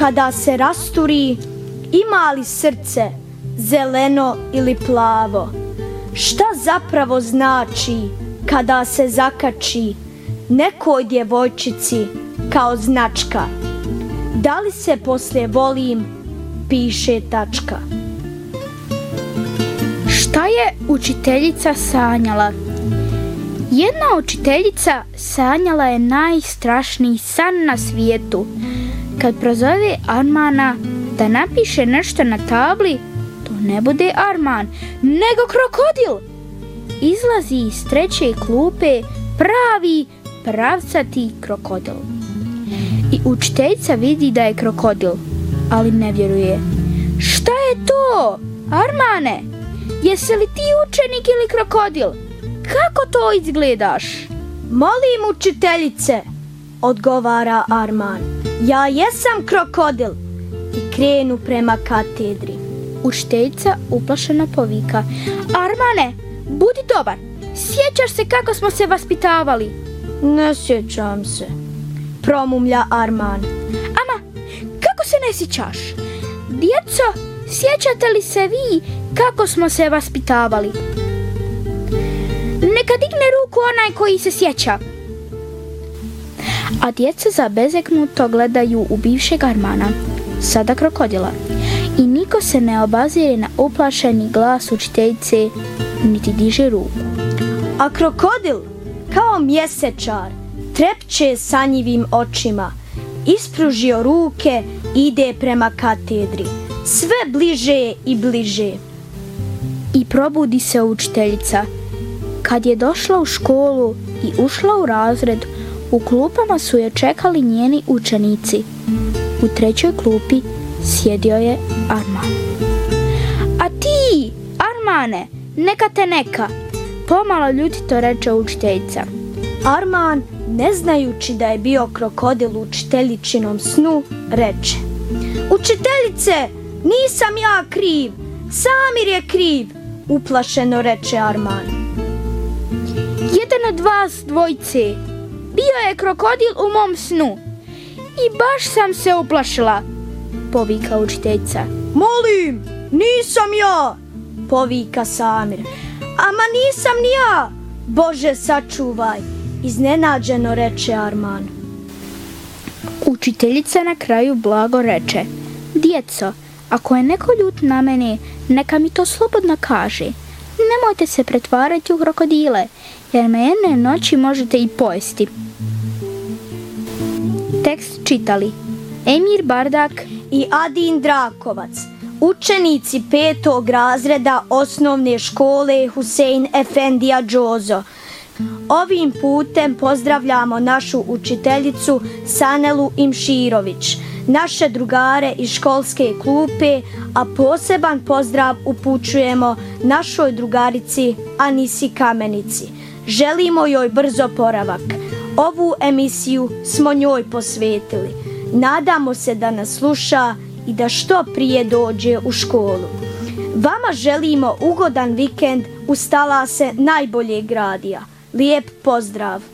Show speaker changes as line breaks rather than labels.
kada se rasturi, ima li srce zeleno ili plavo? Šta zapravo znači kada se zakači nekoj djevojčici kao značka? Da li se poslije volim piše tačka?
Šta je učiteljica sanjala? Jedna učiteljica sanjala je najstrašniji san na svijetu. Kad prozove Armana da napiše nešto na tabli, to ne bude Arman, nego krokodil. Izlazi iz treće klupe pravi pravcati krokodil. I učiteljica vidi da je krokodil, ali ne vjeruje. Šta je to, Armane? Jesi li ti učenik ili krokodil? Kako to izgledaš?
Molim učiteljice, odgovara Arman. Ja jesam krokodil. I krenu prema katedri.
Učiteljica uplašeno povika. Armane, budi dobar. Sjećaš se kako smo se vaspitavali?
Ne sjećam se, promumlja Arman.
Ama, kako se ne sjećaš? Djeco, sjećate li se vi kako smo se vaspitavali? Neka digne ruku onaj koji se sjeća. A djeca zabezeknuto gledaju u bivšeg Armana, sada krokodila. I niko se ne obazire na uplašeni glas učiteljice, niti diže ruku.
A krokodil, kao mjesečar, trepće sanjivim očima, ispružio ruke, ide prema katedri, sve bliže i bliže.
I probudi se učiteljica. Kad je došla u školu i ušla u razred, u klupama su je čekali njeni učenici. U trećoj klupi sjedio je Arman. A ti, Armane, neka te neka, pomalo ljutito reče učiteljica.
Arman, ne znajući da je bio krokodil u učiteljičinom snu, reče: Učiteljice, nisam ja kriv, Samir je kriv, uplašeno reče Arman.
Jedan od vas dvojice, bio je krokodil u mom snu i baš sam se uplašila, povika učiteljica.
Molim, nisam ja, povika Samir. Ama nisam ni ja, Bože sačuvaj, iznenađeno reče Arman.
Učiteljica na kraju blago reče: Djeco, ako je neko ljut na mene, neka mi to slobodno kaže. Nemojte se pretvarati u krokodile, jer me jedne noći možete i pojesti. Tekst čitali Emir Bardak
i Adin Drakovac, učenici 5. razreda osnovne škole Husein Efendija Džozo. Ovim putem pozdravljamo našu učiteljicu Sanelu Imširović, naše drugare iz školske klupe, a poseban pozdrav upućujemo našoj drugarici Anisi Kamenici. Želimo joj brz oporavak. Ovu emisiju smo njoj posvetili. Nadamo se da nas sluša i da što prije dođe u školu. Vama želimo ugodan vikend u Stalase najboljeg radija. Lijep pozdrav!